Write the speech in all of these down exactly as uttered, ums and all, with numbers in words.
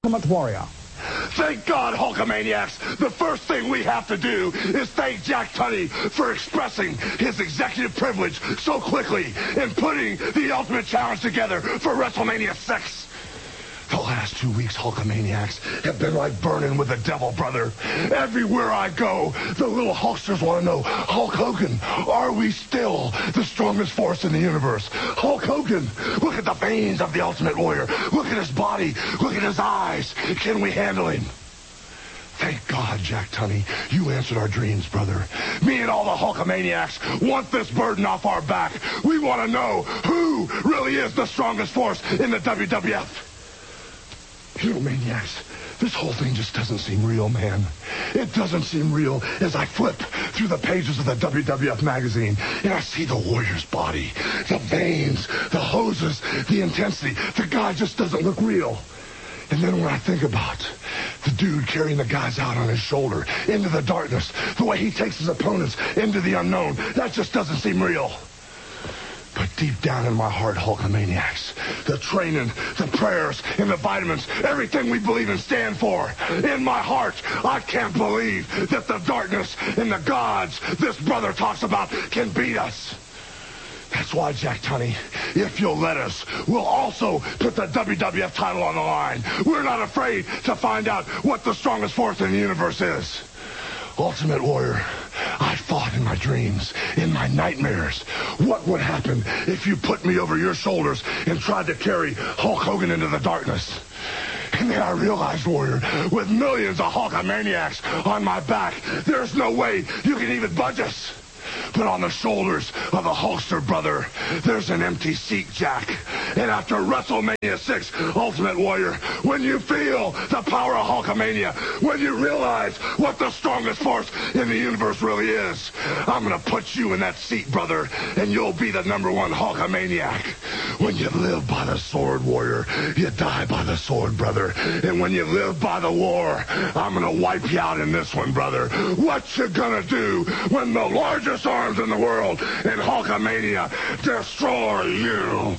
Ultimate Warrior. Thank God, Hulkamaniacs. The first thing we have to do is thank Jack Tunney for expressing his executive privilege so quickly and putting the Ultimate Challenge together for WrestleMania six. The last two weeks, Hulkamaniacs, have been like burning with the devil, brother. Everywhere I go, the little Hulksters want to know, Hulk Hogan, are we still the strongest force in the universe? Hulk Hogan, look at the veins of the Ultimate Warrior. Look at his body. Look at his eyes. Can we handle him? Thank God, Jack Tunney, you answered our dreams, brother. Me and all the Hulkamaniacs want this burden off our back. We want to know who really is the strongest force in the W W F. You know, maniacs, this whole thing just doesn't seem real, man. It doesn't seem real as I flip through the pages of the W W F magazine and I see the Warrior's body, the veins, the hoses, the intensity. The guy just doesn't look real. And then when I think about the dude carrying the guys out on his shoulder into the darkness, the way he takes his opponents into the unknown, that just doesn't seem real. But deep down in my heart, Hulkamaniacs, the training, the prayers, and the vitamins, everything we believe and stand for, in my heart, I can't believe that the darkness and the gods this brother talks about can beat us. That's why, Jack Tunney, if you'll let us, we'll also put the W W F title on the line. We're not afraid to find out what the strongest force in the universe is. Ultimate Warrior, I thought in my dreams, in my nightmares, what would happen if you put me over your shoulders and tried to carry Hulk Hogan into the darkness? And then I realized, Warrior, with millions of Hulkamaniacs on my back, there's no way you can even budge us. But on the shoulders of a Hulkster, brother, there's an empty seat, Jack. And after WrestleMania six, Ultimate Warrior, when you feel the power of Hulkamania, when you realize what the strongest force in the universe really is, I'm going to put you in that seat, brother, and you'll be the number one Hulkamaniac. When you live by the sword, Warrior, you die by the sword, brother. And when you live by the war, I'm going to wipe you out in this one, brother. What you going to do when the largest arms in the world in Hulkamania destroy you?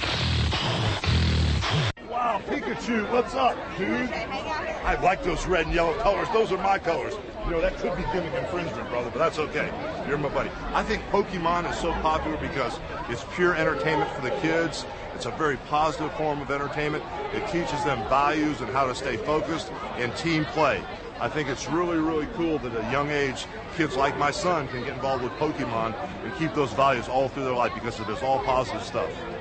Wow, Pikachu, what's up, dude? I like those red and yellow colors. Those are my colors. You know, that could be gimmick infringement, brother, but that's okay. You're my buddy. I think Pokemon is so popular because it's pure entertainment for the kids. It's a very positive form of entertainment. It teaches them values and how to stay focused and team play. I think it's really, really cool that at a young age, kids like my son can get involved with Pokemon and keep those values all through their life because it is all positive stuff.